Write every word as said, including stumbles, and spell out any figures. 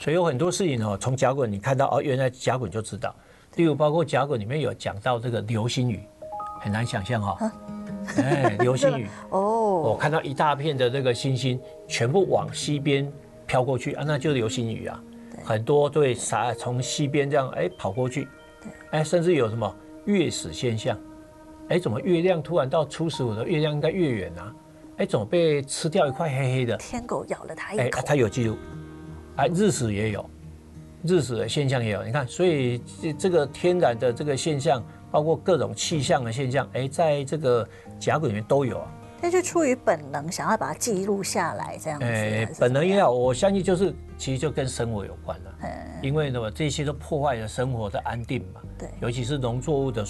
所以有很多事情哦，从甲骨文你看到哦，原来甲骨文就知道。例如包括甲骨文里面有讲到这个流星雨，很难想象哈、哦。哎，流星雨哦，我看到一大片的这个星星全部往西边飘过去啊，那就是流星雨啊。很多都会洒从西边这样哎跑过去，哎，甚至有什么月食现象，哎，怎么月亮突然到初十五的月亮应该越远啊？哎，怎么被吃掉一块黑黑的？ 天狗咬了它一口。 哎，它有记录，哎，日食也有，日食的现象也有。你看，所以这个天然的这个现象，包括各种气象的现象，哎，在这个甲骨里面都有啊。 那就出于本能，想要把它记录下来，这样子。哎， 本能也好，我相信就是其实就跟生活有关了。因为呢，这些都破坏了生活的安定嘛。对，尤其是农作物的